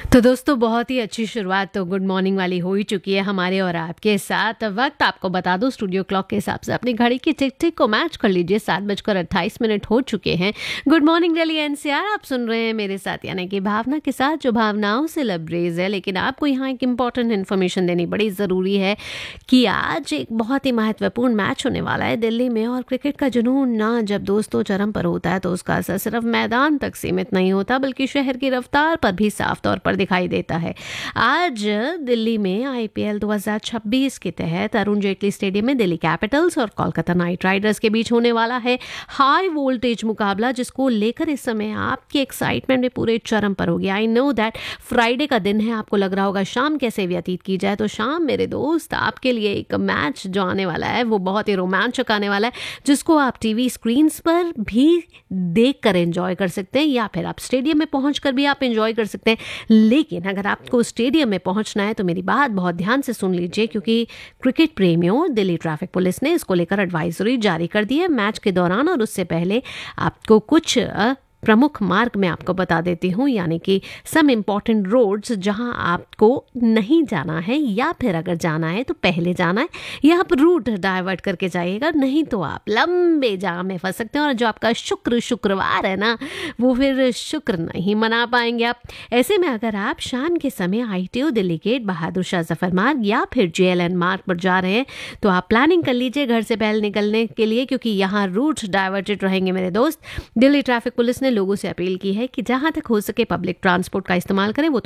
तो दोस्तों बहुत ही अच्छी शुरुआत तो गुड मॉर्निंग वाली हो ही चुकी है हमारे और आपके साथ। वक्त आपको बता दूं स्टूडियो क्लॉक के हिसाब से अपनी घड़ी की टिक टिक को मैच कर लीजिए। 7:28 हो चुके हैं। गुड मॉर्निंग दिल्ली एनसीआर आप सुन रहे हैं मेरे साथ, यानी कि भावना के साथ जो भावनाओं से लबरेज है। लेकिन आपको यहाँ एक इम्पॉर्टेंट इन्फॉर्मेशन देनी बड़ी ज़रूरी है कि आज एक बहुत ही महत्वपूर्ण मैच होने वाला है दिल्ली में। और क्रिकेट का जुनून ना जब दोस्तों चरम पर होता है तो उसका असर सिर्फ मैदान तक सीमित नहीं होता, बल्कि शहर की रफ्तार पर भी साफ तौर पर दिखाई देता है। आज दिल्ली में आईपीएल 2026 के तहत अरुण जेटली स्टेडियम में दिल्ली कैपिटल्स और कोलकाता नाइट राइडर्स के बीच होने वाला है हाई वोल्टेज मुकाबला, जिसको लेकर इस समय आपकी एक्साइटमेंट में पूरे चरम पर होगी। आई नो दैट फ्राइडे का दिन है, आपको लग रहा होगा शाम कैसे व्यतीत की जाए। तो शाम मेरे दोस्त आपके लिए एक मैच जो आने वाला है वो बहुत ही रोमांचक आने वाला है, जिसको आप टीवी स्क्रीन पर भी देख कर एंजॉय कर सकते हैं या फिर आप स्टेडियम में पहुंच कर भी आप एंजॉय कर सकते हैं। लेकिन अगर आपको स्टेडियम में पहुंचना है तो मेरी बात बहुत ध्यान से सुन लीजिए, क्योंकि क्रिकेट प्रेमियों दिल्ली ट्रैफिक पुलिस ने इसको लेकर एडवाइजरी जारी कर दी है। मैच के दौरान और उससे पहले आपको कुछ प्रमुख मार्ग मैं आपको बता देती हूँ, यानी कि सम इम्पॉर्टेंट रोड्स जहाँ आपको नहीं जाना है, या फिर अगर जाना है तो पहले जाना है या आप रूट डाइवर्ट करके जाइएगा, नहीं तो आप लंबे जाम में फंस सकते हैं। और जो आपका शुक्रवार है ना, वो फिर शुक्र नहीं मना पाएंगे आप। ऐसे में अगर आप शाम के समय आईटीओ दिल्ली गेट, बहादुर शाह जफर मार्ग या फिर जेएलएन मार्ग पर जा रहे हैं तो आप प्लानिंग कर लीजिए घर से पहले निकलने के लिए, क्योंकि यहाँ रूट डाइवर्टेड रहेंगे मेरे दोस्त। दिल्ली ट्रैफिक पुलिस ने लोगों से अपील की है कि जहां तक हो सके पब्लिक ट्रांसपोर्ट का इस्तेमाल करें। वो